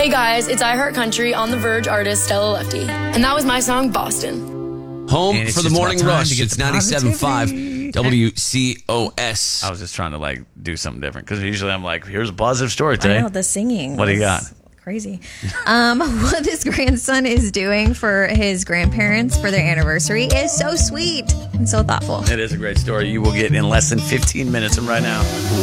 Hey guys, it's iHeartCountry on the Verge artist Stella Lefty. And that was my song, Boston. Home And it's for the just morning about time rush. to get It's the 97.5 WCOS. I was just trying to like do something different because usually I'm like, here's a positive story today. I know, the singing. What do you got? Crazy. What his grandson is doing for his grandparents for their anniversary is so sweet and so thoughtful. It is a great story. You will get in less than 15 minutes. And right now,